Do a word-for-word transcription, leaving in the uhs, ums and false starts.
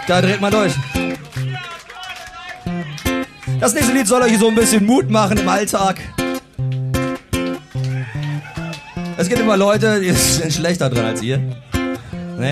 Da dreht man durch. Das nächste Lied soll euch so ein bisschen Mut machen im Alltag. Es gibt immer Leute, die sind schlechter dran als ihr.